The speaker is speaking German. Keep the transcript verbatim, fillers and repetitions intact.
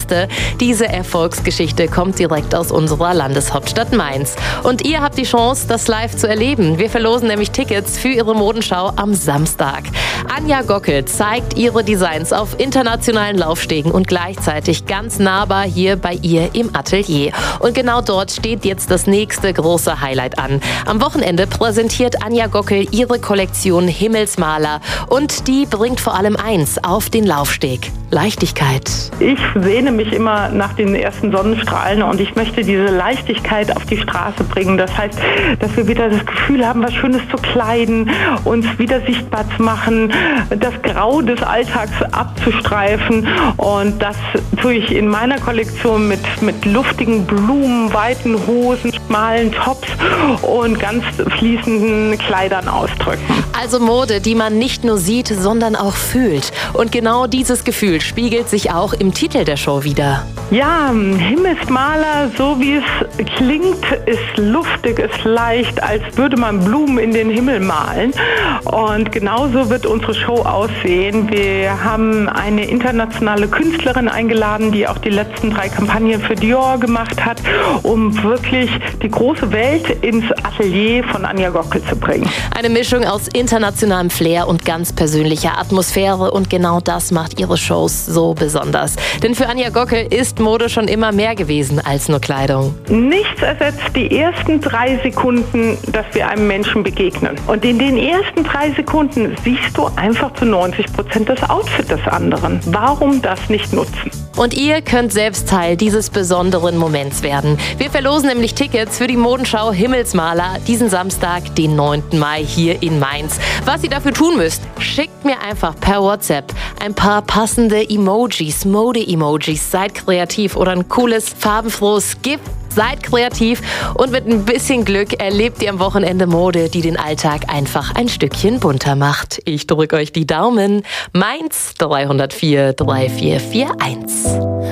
dachte, diese Erfolgsgeschichte kommt direkt aus unserer Landeshauptstadt Mainz. Und ihr habt die Chance, das live zu erleben. Wir verlosen nämlich Tickets für ihre Modenschau am Samstag. Anja Gockel zeigt ihre Designs auf internationalen Laufstegen und gleichzeitig ganz nahbar hier bei ihr im Atelier. Und genau dort steht jetzt das nächste große Highlight an. Am Wochenende präsentiert Anja Gockel ihre Kollektion Himmelsmaler und die bringt vor allem eins auf den Laufsteg: Leichtigkeit. Ich sehne mich immer nach den ersten Sonnenstrahlen und ich möchte diese Leichtigkeit auf die Straße bringen. Das heißt, dass wir wieder das Gefühl haben, was Schönes zu kleiden, uns wieder sichtbar zu machen, das Grau des Alltags abzustreifen, und das tue ich in meiner Kollektion mit, mit luftigen Blumen, weiten Hosen, schmalen Tops und ganz fließenden Kleidern ausdrücken. Also Mode, die man nicht nur sieht, sondern auch fühlt. Und genau dieses Gefühl spiegelt sich auch im Titel der Show wider. Ja, Himmelsmaler, so wie es klingt, ist luftig, ist leicht, als würde man Blumen in den Himmel malen. Und genauso wird unsere Show aussehen. Wir haben eine internationale Künstlerin eingeladen, die auch die letzten drei Kampagnen für Dior gemacht hat, um wirklich die große Welt ins Atelier von Anja Gockel zu bringen. Eine Mischung aus internationalem Flair und ganz persönlicher Atmosphäre, und genau das macht ihre Shows so besonders. Denn für Anja Gockel ist Mode schon immer mehr gewesen als nur Kleidung. Nichts ersetzt die ersten drei Sekunden, dass wir einem Menschen begegnen. Und in den ersten drei Sekunden siehst du einfach zu neunzig Prozent das Outfit des anderen. Warum das nicht nutzen? Und ihr könnt selbst Teil dieses besonderen Moments werden. Wir verlosen nämlich Tickets für die Modenschau Himmelsmaler diesen Samstag, den neunten Mai hier in Mainz. Was ihr dafür tun müsst: schickt mir einfach per WhatsApp ein paar passende Emojis, Mode-Emojis. Seid kreativ oder ein cooles, farbenfrohes GIF. Seid kreativ und mit ein bisschen Glück erlebt ihr am Wochenende Mode, die den Alltag einfach ein Stückchen bunter macht. Ich drücke euch die Daumen. Mainz drei null vier drei vier vier eins.